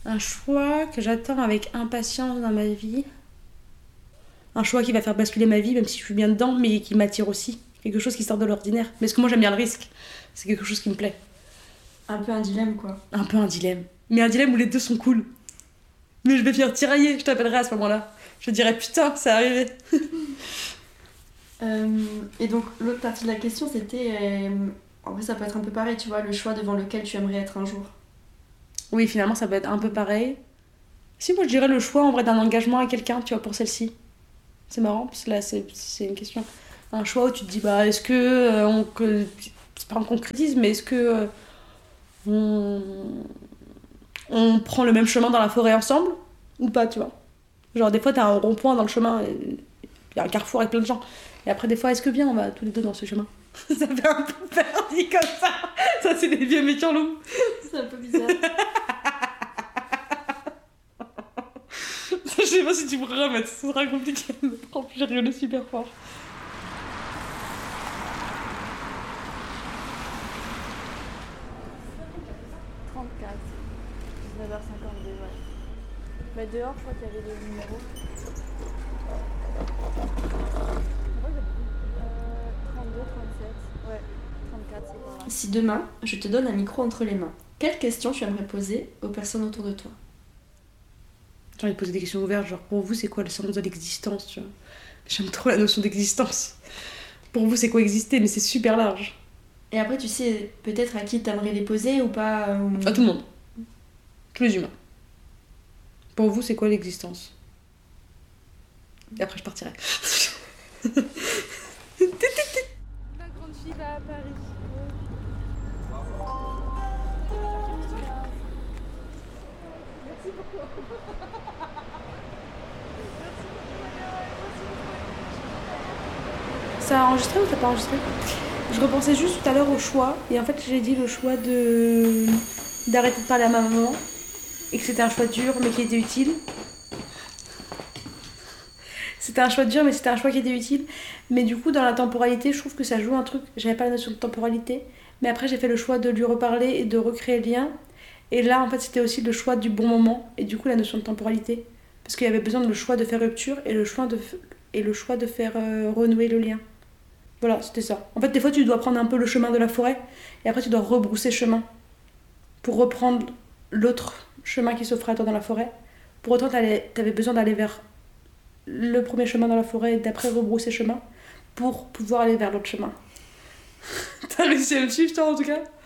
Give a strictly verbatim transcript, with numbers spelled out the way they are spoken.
Un choix que j'attends avec impatience dans ma vie. Un choix qui va faire basculer ma vie, même si je suis bien dedans, mais qui m'attire aussi. Quelque chose qui sort de l'ordinaire. Mais parce que moi j'aime bien le risque. C'est quelque chose qui me plaît. Un peu un dilemme, quoi. Un peu un dilemme. Mais un dilemme où les deux sont cool. Mais je vais finir tiraillée, je t'appellerai à ce moment-là. Je dirais putain, c'est arrivé. Euh, et donc, l'autre partie de la question, c'était... euh, en vrai, ça peut être un peu pareil, tu vois, le choix devant lequel tu aimerais être un jour. Oui, finalement, ça peut être un peu pareil. Si, moi je dirais le choix en vrai d'un engagement à quelqu'un, tu vois, pour celle-ci. C'est marrant, parce que là, c'est, c'est une question. Un choix où tu te dis, bah, est-ce que. euh, on, que, c'est pas un concrétisme, mais est-ce que. euh, on, on prend le même chemin dans la forêt ensemble ou pas, tu vois. Genre, des fois, t'as un rond-point dans le chemin, il y a un carrefour avec plein de gens. Et après, des fois, est-ce que bien on va tous les deux dans ce chemin? Ça fait un peu perdu comme ça. Ça, c'est des vieux métiers loups. C'est un peu bizarre. Je sais pas si tu pourras remettre, ce sera compliqué. En plus, j'ai rigolé super fort. trente-quatre. dix-neuf heures cinquante-deux, ouais. Bah dehors, je crois qu'il y avait des numéros. Euh, trente-deux, trente-sept. Ouais, trente-quatre, c'est pas grave. Si demain, je te donne un micro entre les mains, quelle question tu aimerais poser aux personnes autour de toi? J'ai envie de poser des questions ouvertes, genre pour vous, c'est quoi le sens de l'existence, tu vois. J'aime trop la notion d'existence. Pour vous, c'est quoi exister, mais c'est super large. Et après, tu sais peut-être à qui t'aimerais les poser ou pas euh, À tout le monde. Tous les humains. Pour vous, c'est quoi l'existence? Et après, je partirai. La grande fille va à Paris. Ça a enregistré ou ça pas enregistré? Je repensais juste tout à l'heure au choix, et en fait, j'ai dit le choix de d'arrêter de parler à ma maman, et que c'était un choix dur, mais qui était utile. C'était un choix dur, mais c'était un choix qui était utile. Mais du coup, dans la temporalité, je trouve que ça joue un truc. J'avais pas la notion de temporalité. Mais après, j'ai fait le choix de lui reparler et de recréer le lien. Et là, en fait, c'était aussi le choix du bon moment. Et du coup, la notion de temporalité. Parce qu'il y avait besoin de le choix de faire rupture et le choix de, f- et le choix de faire euh, renouer le lien. Voilà, c'était ça. En fait, des fois, tu dois prendre un peu le chemin de la forêt. Et après, tu dois rebrousser chemin. Pour reprendre l'autre chemin qui s'offrait à toi dans la forêt. Pour autant, t'allais- t'avais besoin d'aller vers le premier chemin dans la forêt et d'après rebrousser chemin pour pouvoir aller vers l'autre chemin. T'as réussi à le suivre toi en tout cas?